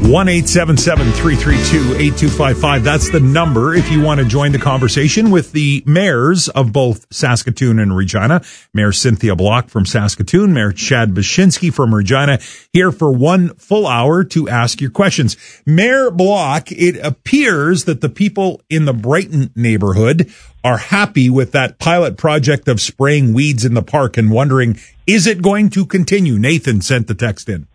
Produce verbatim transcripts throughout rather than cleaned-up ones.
one eight seven seven, three three two, eight two five five. That's the number if you want to join the conversation with the mayors of both Saskatoon and Regina. Mayor Cynthia Block from Saskatoon, Mayor Chad Baczynski from Regina, here for one full hour to ask your questions. Mayor Block, it appears that the people in the Brighton neighborhood are happy with that pilot project of spraying weeds in the park and wondering, is it going to continue? Nathan sent the text in.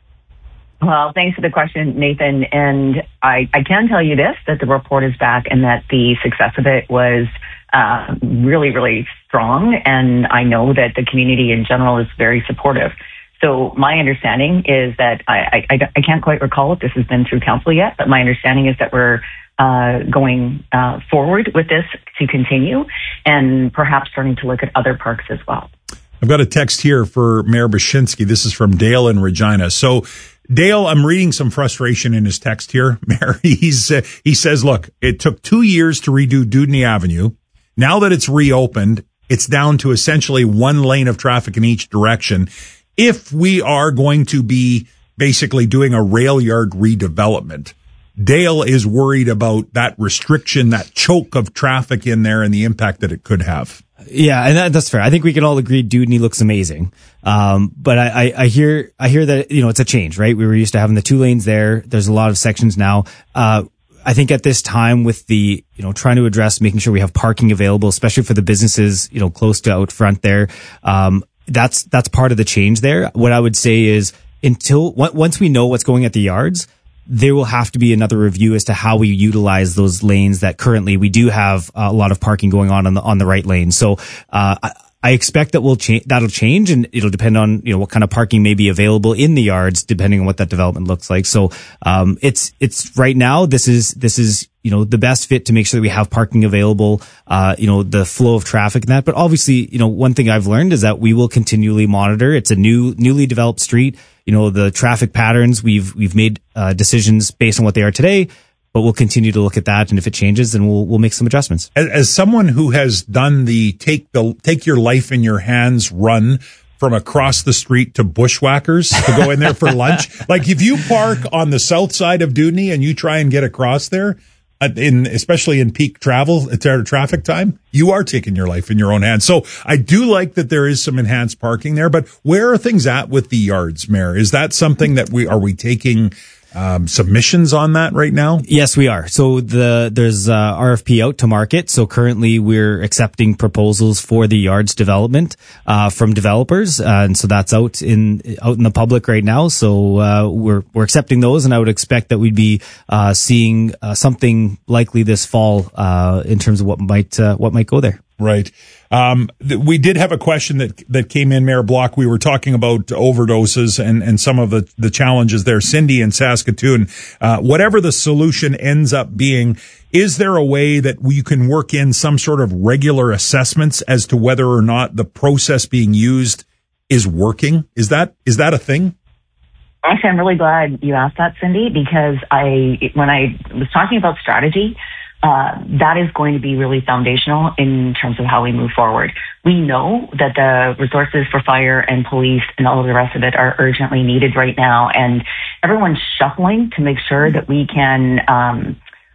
Well, thanks for the question, Nathan. And I, I can tell you this, that the report is back and that the success of it was uh, really, really strong. And I know that the community in general is very supportive. So my understanding is that I, I, I can't quite recall if this has been through council yet, but my understanding is that we're uh, going uh, forward with this to continue and perhaps starting to look at other parks as well. I've got a text here for Mayor Baczynski. This is from Dale in Regina. So, Dale, I'm reading some frustration in his text here, Mayor. He's, uh, he says, look, it took two years to redo Dudney Avenue. Now that it's reopened, it's down to essentially one lane of traffic in each direction. If we are going to be basically doing a rail yard redevelopment, Dale is worried about that restriction, that choke of traffic in there and the impact that it could have. Yeah, and that, that's fair. I think we can all agree Dudney looks amazing. Um, but I, I, I hear, I hear that, you know, it's a change, right? We were used to having the two lanes there. There's a lot of sections now. Uh, I think at this time with the, you know, trying to address making sure we have parking available, especially for the businesses, you know, close to out front there. Um, that's, that's part of the change there. What I would say is until, once we know what's going at the yards, there will have to be another review as to how we utilize those lanes that currently we do have a lot of parking going on on the, on the right lane. So, uh, I, I expect that will change, that'll change and it'll depend on, you know, what kind of parking may be available in the yards, depending on what that development looks like. So, um, it's, it's right now, this is, this is, you know, the best fit to make sure that we have parking available, uh, you know, the flow of traffic and that. But obviously, you know, one thing I've learned is that we will continually monitor. It's a new, newly developed street. You know, the traffic patterns, we've, we've made, uh, decisions based on what they are today, but we'll continue to look at that. And if it changes, then we'll, we'll make some adjustments. As, as someone who has done the take the, take your life in your hands run from across the street to Bushwhackers to go in there for lunch, like if you park on the south side of Dudney and you try and get across there, in especially in peak travel traffic time, you are taking your life in your own hands. So I do like that there is some enhanced parking there, but where are things at with the yards, Mayor? Is that something that we are we taking um, submissions on that right now? Yes, we are. So the there's uh, R F P out to market. So currently we're accepting proposals for the yards development uh, from developers, uh, and so that's out in out in the public right now. So uh, we're we're accepting those, and I would expect that we'd be uh, seeing uh, something likely this fall uh, in terms of what might uh, what might go there. Right. Um, th- we did have a question that, that came in, Mayor Block. We were talking about overdoses and, and some of the, the challenges there. Cindy in Saskatoon, uh, whatever the solution ends up being, is there a way that we can work in some sort of regular assessments as to whether or not the process being used is working? Is that, is that a thing? Actually, I'm really glad you asked that, Cindy, because I, when I was talking about strategy, Uh, that is going to be really foundational in terms of how we move forward. We know that the resources for fire and police and all of the rest of it are urgently needed right now, and everyone's shuffling to make sure that we can um,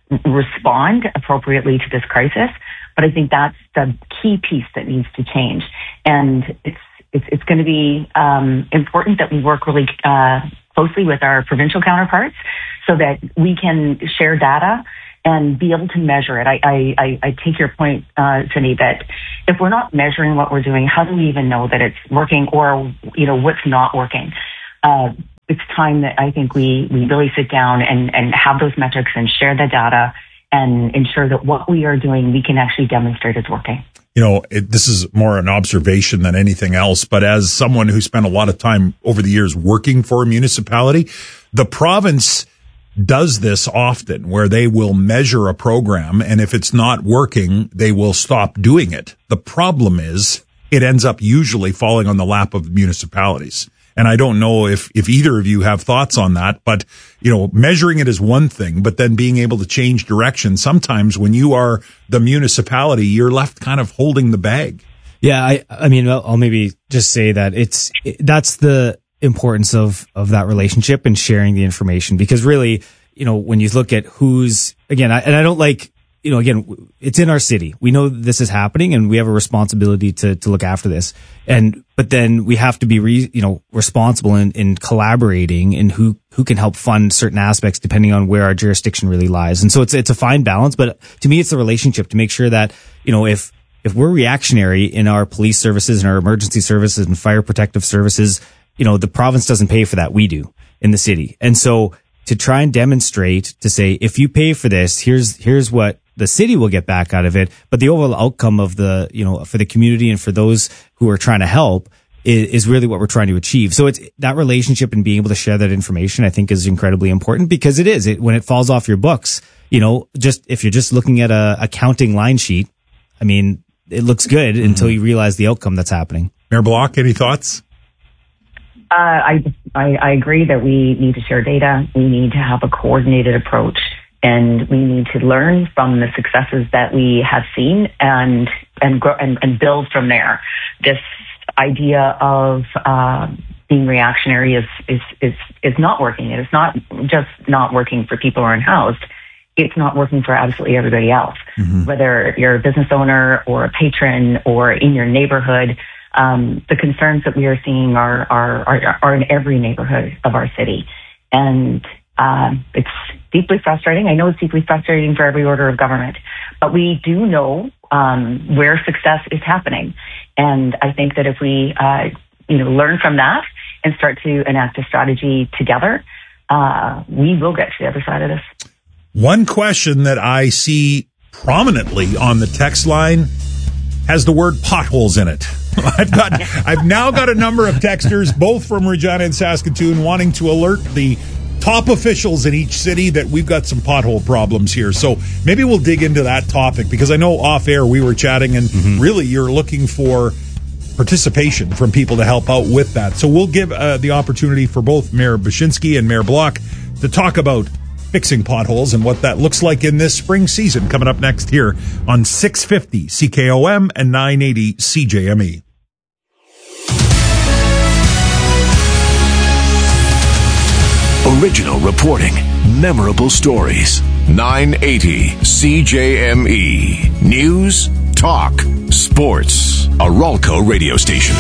respond appropriately to this crisis. But I think that's the key piece that needs to change, and it's it's, it's going to be um, important that we work really uh, closely with our provincial counterparts so that we can share data and be able to measure it. I, I, I take your point, uh, Cindy, that if we're not measuring what we're doing, how do we even know that it's working or, you know, what's not working? Uh, it's time that I think we, we really sit down and, and have those metrics and share the data and ensure that what we are doing, we can actually demonstrate is working. You know, it, this is more an observation than anything else, but as someone who spent a lot of time over the years working for a municipality, the province does this often where they will measure a program, and if it's not working, they will stop doing it. The problem is it ends up usually falling on the lap of municipalities. And I don't know if, if either of you have thoughts on that, but, you know, measuring it is one thing, but then being able to change direction. Sometimes when you are the municipality, you're left kind of holding the bag. Yeah. I, I mean, I'll, I'll maybe just say that it's, it, that's the importance of, of that relationship and sharing the information, because really, you know, when you look at who's, again, I, and I don't like, you know, again, it's in our city. We know this is happening and we have a responsibility to, to look after this. And, but then we have to be, re, you know, responsible in, in collaborating in who, who can help fund certain aspects depending on where our jurisdiction really lies. And so it's, it's a fine balance, but to me, it's the relationship to make sure that, you know, if, if we're reactionary in our police services and our emergency services and fire protective services, you know, the province doesn't pay for that. We do in the city. And so to try and demonstrate to say, if you pay for this, here's, here's what the city will get back out of it. But the overall outcome of the, you know, for the community and for those who are trying to help is, is really what we're trying to achieve. So it's that relationship and being able to share that information, I think, is incredibly important because it is it when it falls off your books, you know, just if you're just looking at a accounting line sheet, I mean, it looks good mm-hmm. until you realize the outcome that's happening. Mayor Block, any thoughts? Uh, I, I I agree that we need to share data. We need to have a coordinated approach, and we need to learn from the successes that we have seen and and grow and, and build from there. This idea of uh, being reactionary is is is is not working. It is not just not working for people who are unhoused. It's not working for absolutely everybody else, mm-hmm. whether you're a business owner or a patron or in your neighborhood. Um, the concerns that we are seeing are, are, are, are in every neighborhood of our city. And, uh, it's deeply frustrating. I know it's deeply frustrating for every order of government, but we do know, um, where success is happening. And I think that if we, uh, you know, learn from that and start to enact a strategy together, uh, we will get to the other side of this. One question that I see prominently on the text line has the word potholes in it. I've got, I've now got a number of texters, both from Regina and Saskatoon, wanting to alert the top officials in each city that we've got some pothole problems here. So maybe we'll dig into that topic because I know off air we were chatting and mm-hmm. really you're looking for participation from people to help out with that. So we'll give uh, the opportunity for both Mayor Baczynski and Mayor Block to talk about fixing potholes and what that looks like in this spring season coming up next here on six fifty C K O M and nine eighty C J M E. Original reporting, memorable stories. nine eighty C J M E. News, talk, sports. A Ralco radio station.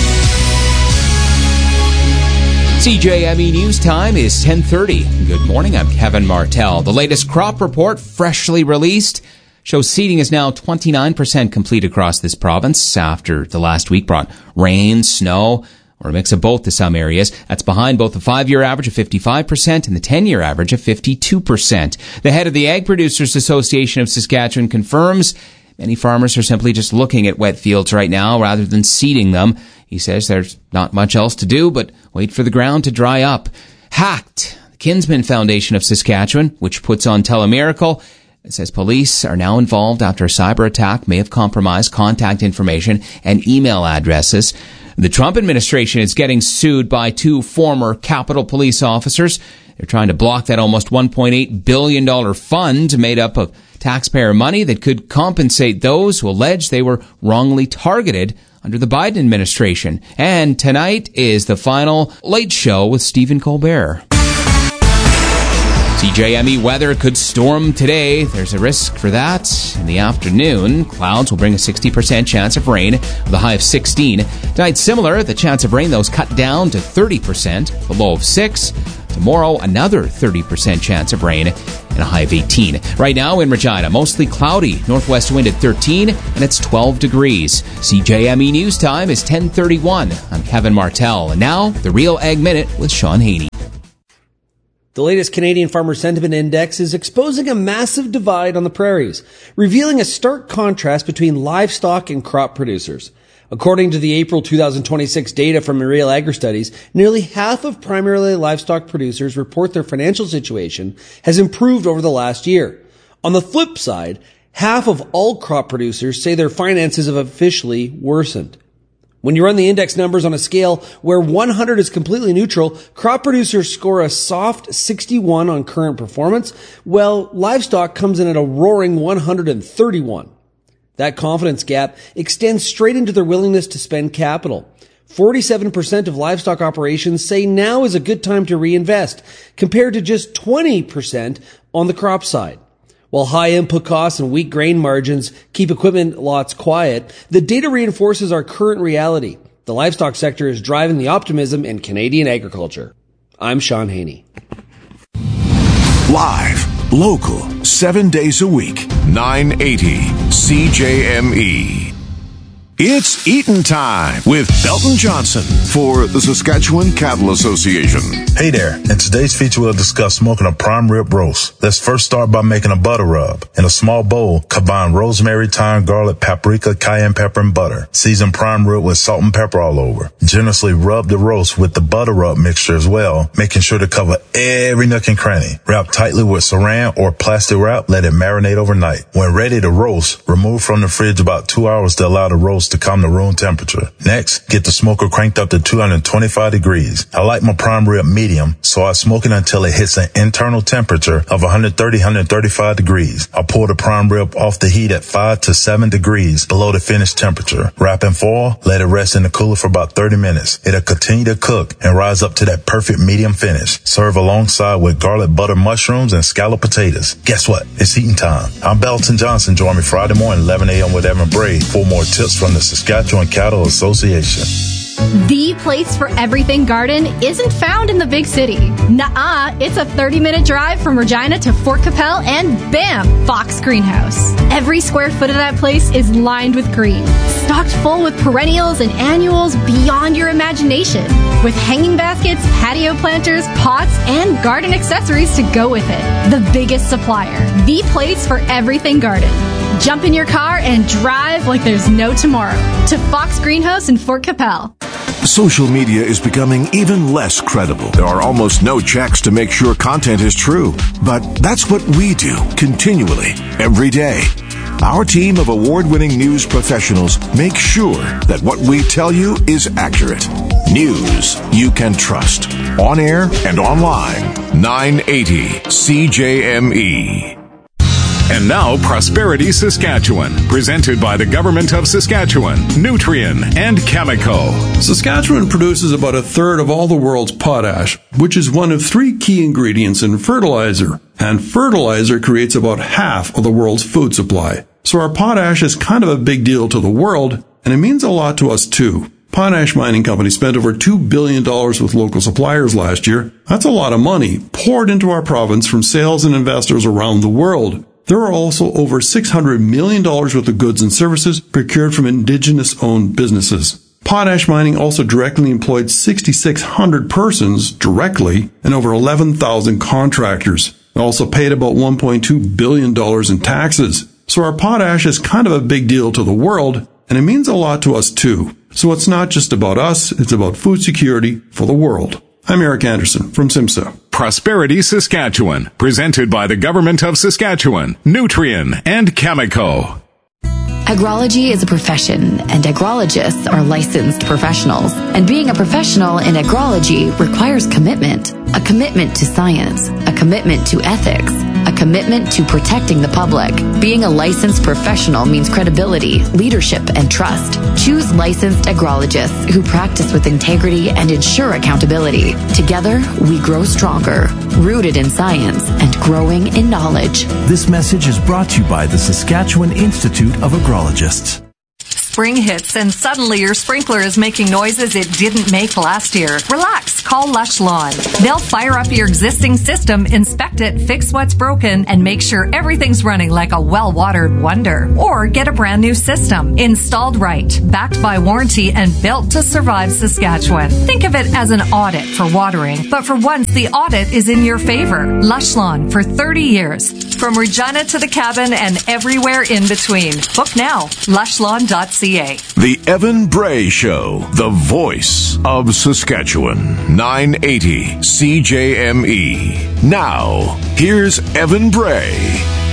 C J M E News Time is ten thirty. Good morning, I'm Kevin Martell. The latest crop report, freshly released, shows seeding is now twenty-nine percent complete across this province after the last week brought rain, snow, or a mix of both to some areas. That's behind both the five-year average of fifty-five percent and the ten-year average of fifty-two percent. The head of the Ag Producers Association of Saskatchewan confirms many farmers are simply just looking at wet fields right now rather than seeding them. He says there's not much else to do but wait for the ground to dry up. Hacked. The Kinsman Foundation of Saskatchewan, which puts on Telemiracle, it says police are now involved after a cyber attack may have compromised contact information and email addresses. The Trump administration is getting sued by two former Capitol Police officers. They're trying to block that almost one point eight billion dollars fund made up of taxpayer money that could compensate those who allege they were wrongly targeted under the Biden administration. And tonight is the final Late Show with Stephen Colbert. C J M E weather could storm today. There's a risk for that. In the afternoon, clouds will bring a sixty percent chance of rain with a high of sixteen. Tonight, similar. The chance of rain, though, is cut down to thirty percent, a low of six. Tomorrow, another thirty percent chance of rain and a high of eighteen. Right now in Regina, mostly cloudy. Northwest wind at thirteen and it's twelve degrees. C J M E News Time is ten thirty-one. I'm Kevin Martell. And now, the Real Ag Minute with Sean Haney. The latest Canadian Farmer Sentiment Index is exposing a massive divide on the prairies, revealing a stark contrast between livestock and crop producers. According to the April twenty twenty-six data from Real Agri-Studies, nearly half of primarily livestock producers report their financial situation has improved over the last year. On the flip side, half of all crop producers say their finances have officially worsened. When you run the index numbers on a scale where one hundred is completely neutral, crop producers score a soft sixty-one on current performance, while livestock comes in at a roaring one hundred thirty-one. That confidence gap extends straight into their willingness to spend capital. forty-seven percent of livestock operations say now is a good time to reinvest, compared to just twenty percent on the crop side. While high input costs and weak grain margins keep equipment lots quiet, the data reinforces our current reality. The livestock sector is driving the optimism in Canadian agriculture. I'm Sean Haney. Live, local, seven days a week, nine eighty C J M E. It's Eatin' Time with Belton Johnson for the Saskatchewan Cattle Association. Hey there. In today's feature, we'll discuss smoking a prime rib roast. Let's first start by making a butter rub. In a small bowl, combine rosemary, thyme, garlic, paprika, cayenne pepper, and butter. Season prime rib with salt and pepper all over. Generously rub the roast with the butter rub mixture as well, making sure to cover every nook and cranny. Wrap tightly with saran or plastic wrap. Let it marinate overnight. When ready to roast, remove from the fridge about two hours to allow the roast to come to room temperature. Next, get the smoker cranked up to two hundred twenty-five degrees. I like my prime rib medium, so I smoke it until it hits an internal temperature of one thirty, one thirty-five degrees. I pour the prime rib off the heat at five to seven degrees below the finished temperature. Wrap in foil, let it rest in the cooler for about thirty minutes. It'll continue to cook and rise up to that perfect medium finish. Serve alongside with garlic butter mushrooms and scalloped potatoes. Guess what? It's eating time. I'm Belton Johnson. Join me Friday morning, eleven a.m. with Evan Bray for more tips from the Saskatchewan Cattle Association. The place for everything garden isn't found in the big city. Nuh-uh, it's a thirty-minute drive from Regina to Fort Capel, and bam, Fox Greenhouse. Every square foot of that place is lined with green, stocked full with perennials and annuals beyond your imagination, with hanging baskets, patio planters, pots, and garden accessories to go with it. The biggest supplier, the place for everything garden. Jump in your car and drive like there's no tomorrow to Fox Greenhouse in Fort Capel. Social media is becoming even less credible. There are almost no checks to make sure content is true. But that's what we do continually, every day. Our team of award-winning news professionals make sure that what we tell you is accurate. News you can trust. On air and online. nine eighty C J M E. And now, Prosperity Saskatchewan, presented by the Government of Saskatchewan, Nutrien, and Chemico. Saskatchewan produces about a third of all the world's potash, which is one of three key ingredients in fertilizer. And fertilizer creates about half of the world's food supply. So our potash is kind of a big deal to the world, and it means a lot to us too. Potash Mining Company spent over two billion dollars with local suppliers last year. That's a lot of money poured into our province from sales and investors around the world. There are also over six hundred million dollars worth of goods and services procured from Indigenous-owned businesses. Potash Mining also directly employed six thousand six hundred persons directly and over eleven thousand contractors. They also paid about one point two billion dollars in taxes. So our potash is kind of a big deal to the world, and it means a lot to us too. So it's not just about us, it's about food security for the world. I'm Eric Anderson from SIMSA. Prosperity Saskatchewan, presented by the Government of Saskatchewan, Nutrien, and Chemico. Agrology is a profession, and agrologists are licensed professionals. And being a professional in agrology requires commitment. A commitment to science, a commitment to ethics, a commitment to protecting the public. Being a licensed professional means credibility, leadership, and trust. Choose licensed agrologists who practice with integrity and ensure accountability. Together, we grow stronger, rooted in science and growing in knowledge. This message is brought to you by the Saskatchewan Institute of Agrologists. Spring hits and suddenly your sprinkler is making noises it didn't make last year. Relax, call Lush Lawn. They'll fire up your existing system, inspect it, fix what's broken, and make sure everything's running like a well-watered wonder. Or get a brand new system, installed right, backed by warranty, and built to survive Saskatchewan. Think of it as an audit for watering, but for once the audit is in your favor. Lush Lawn for thirty years. From Regina to the cabin and everywhere in between. Book now, lush lawn dot c a. The Evan Bray Show, the voice of Saskatchewan. nine eighty C J M E. Now, here's Evan Bray.